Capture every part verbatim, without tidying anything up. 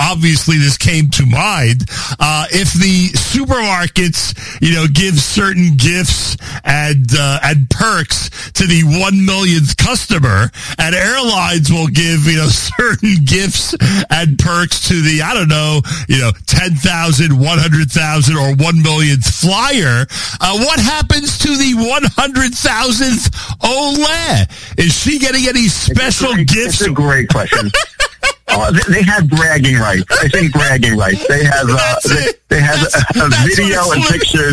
obviously this came to mind. Uh, if the supermarkets, you know, give certain gifts and uh, and perks to the one millionth customer, and airlines will give, you know, certain gifts and perks to the, I don't know, you know, ten thousand, one hundred thousand, or one millionth flyer, uh, what happens to the one hundred thousandth Ole? Is she getting any special great, gifts? It's a great question. Oh, they, they have bragging rights. I think bragging rights. They have uh, they, they have a, a video and pictures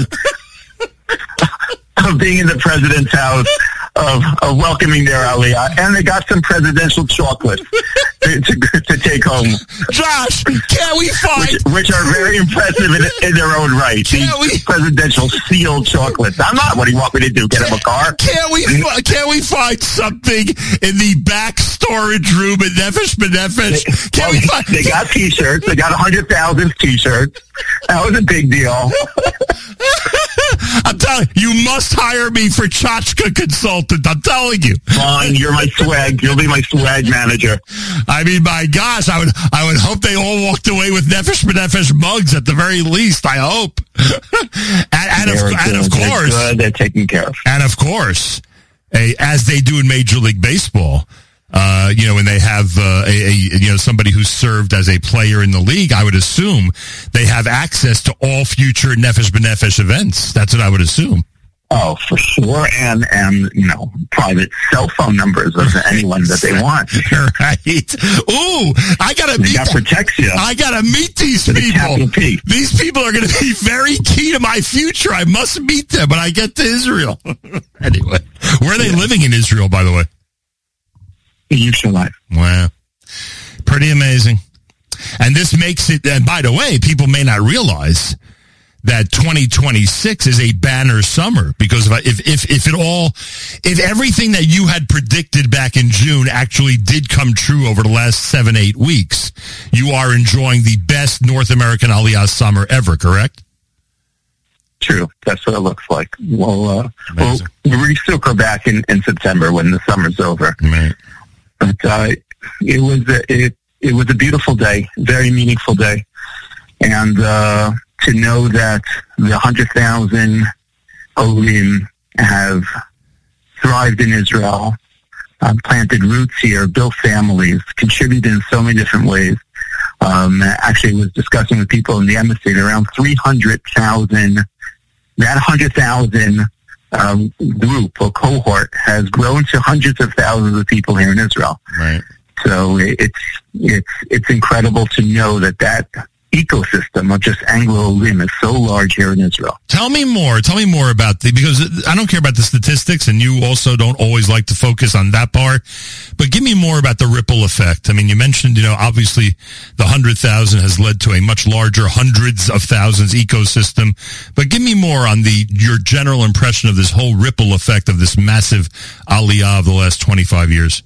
of being in the president's house, of, of welcoming their Aliyah, and they got some presidential chocolate to, to, to take home. Josh, can we find... Which, which are very impressive in, in their own right. These we... presidential sealed chocolates. I'm not, what do you want me to do, get him a car? Can we, can we find something in the back storage room at Nefesh B'Nefesh? Can well, we find... They got T-shirts. They got one hundred thousand T-shirts. That was a big deal. I'm telling you, you must hire me for Tchotchke Consultant. I'm telling you. Fine, you're my swag. You'll be my swag manager. I mean, my gosh, I would I would hope they all walked away with Nefesh B'Nefesh mugs at the very least. I hope. and, and, of, and of course, they're, they're taken care of. And of course, a, as they do in Major League Baseball. Uh, you know, when they have uh, a, a you know somebody who's served as a player in the league, I would assume they have access to all future Nefesh B'Nefesh events. That's what I would assume. Oh, for sure, and and you know, private cell phone numbers of anyone that they want. Right? Ooh, I gotta meet. That protects you. I gotta meet these With people. P. These people are gonna be very key to my future. I must meet them when I get to Israel. Anyway, where are they yeah. living in Israel, by the way? Yerushalayim. Wow. Pretty amazing. And this makes it, and by the way, people may not realize that twenty twenty-six is a banner summer because if, if, if it all, if everything that you had predicted back in June actually did come true over the last seven, eight weeks, you are enjoying the best North American Aliyah summer ever, correct? True. That's what it looks like. We'll, uh, we'll re-sucker back in, in September when the summer's over. Right. But uh, it was a, it it was a beautiful day, very meaningful day, and uh, to know that the one hundred thousand Olim have thrived in Israel, uh, planted roots here, built families, contributed in so many different ways. Um, actually, was discussing with people in the embassy that around three hundred thousand, that one hundred thousand Um, group or cohort has grown to hundreds of thousands of people here in Israel. Right. So it's it's it's incredible to know that that ecosystem of just Anglo-Olim is so large here in Israel. Tell me more. Tell me more about the, because I don't care about the statistics, and you also don't always like to focus on that part, but give me more about the ripple effect. I mean, you mentioned, you know, obviously the one hundred thousand has led to a much larger hundreds of thousands ecosystem, but give me more on the, your general impression of this whole ripple effect of this massive Aliyah of the last twenty-five years.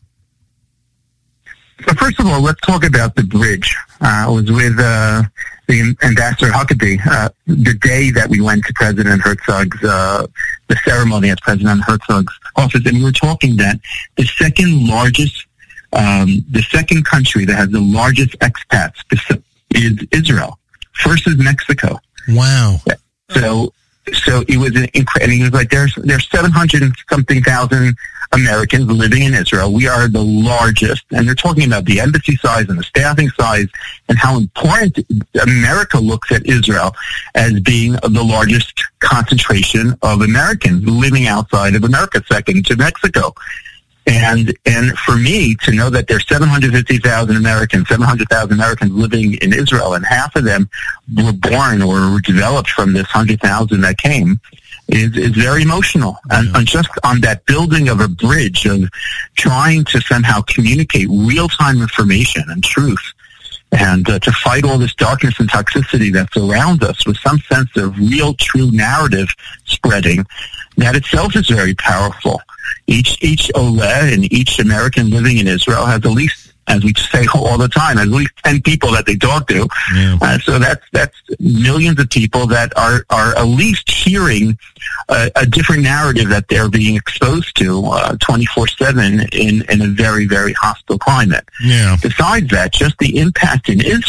So first of all, let's talk about the bridge. Uh, I was with uh, the Ambassador Huckabee uh, the day that we went to President Herzog's, uh, the ceremony at President Herzog's office, and we were talking that the second largest, um, the second country that has the largest expats is Israel. First is Mexico. Wow. So, so it was an incredible. He was like, "There's there's seven hundred and something thousand Americans living in Israel. We are the largest," and they're talking about the embassy size and the staffing size and how important America looks at Israel as being the largest concentration of Americans living outside of America, second to Mexico. And and for me to know that there's seven hundred fifty thousand Americans, seven hundred thousand Americans living in Israel, and half of them were born or were developed from this one hundred thousand that came, is is very emotional. And, and just on that building of a bridge of trying to somehow communicate real-time information and truth, and uh, to fight all this darkness and toxicity that's around us with some sense of real, true narrative spreading, that itself is very powerful. Each each Ole and each American living in Israel has at least, as we say all the time, at least ten people that they talk to. Yeah. Uh, so that's that's millions of people that are, are at least hearing a, a different narrative that they're being exposed to uh, twenty-four seven in, in a very, very hostile climate. Yeah. Besides that, just the impact in Israel